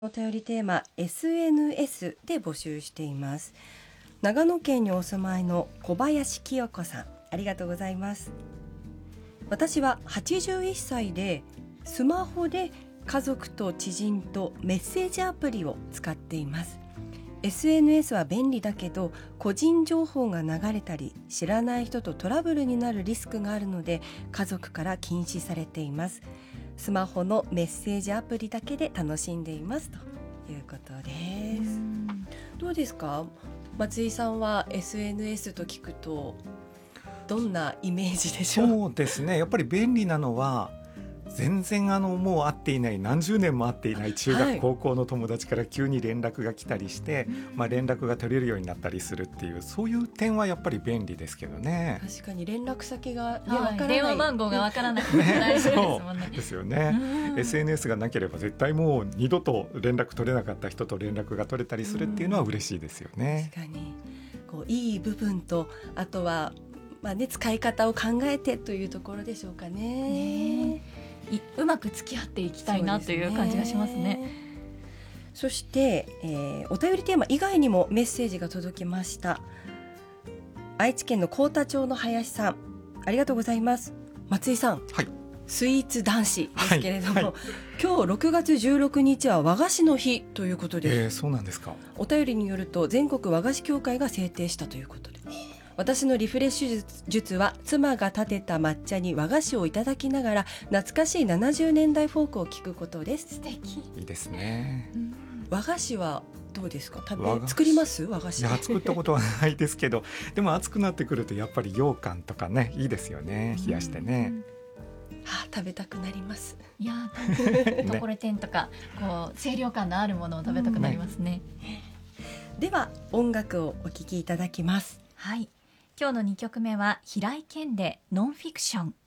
お便りテーマ SNS で募集しています。長野県にお住まいの小林清子さん、ありがとうございます。私は81歳でスマホで家族と知人とメッセージアプリを使っています。 SNS は便利だけど個人情報が流れたり知らない人とトラブルになるリスクがあるので家族から禁止されています。スマホのメッセージアプリだけで楽しんでいますということです。どうですか、松井さんは SNS と聞くとどんなイメージでしょう？ そうですね、やっぱり便利なのは全然もう会っていない何十年も会っていない中学、 はい、 高校の友達から急に連絡が来たりして、連絡が取れるようになったりするっていう、そういう点はやっぱり便利ですけどね。 確かに連絡先が、ね、 はい、 わからない、 電話番号がわからなくて大丈夫ですもんね。 そうですよね。SNS がなければ絶対もう二度と連絡取れなかった人と連絡が取れたりするっていうのは嬉しいですよね。 確かにこういい部分とあとは、使い方を考えてというところでしょうかね。 うまく付き合っていきたいなという感じがしますね。 そして、お便りテーマ以外にもメッセージが届きました。愛知県の幸田町の林さん、ありがとうございます。松井さん、 はい、 スイーツ男子ですけれども、 はいはい、 今日6月16日は和菓子の日ということです。 そうなんですか。 お便りによると全国和菓子協会が制定したということで、私のリフレッシュ術は妻が立てた抹茶に和菓子をいただきながら懐かしい70年代フォークを聞くことです。 素敵。 いいですね。 和菓子はどうですか？作ります？和菓子。 いや、作ったことはないですけどでも暑くなってくるとやっぱり羊羹とかね、いいですよね、冷やしてね。 食べたくなります。 いやところてんとかこう清涼感のあるものを食べたくなりますね。 では音楽をお聴きいただきます。 はい、今日の2曲目は平井堅でノンフィクション。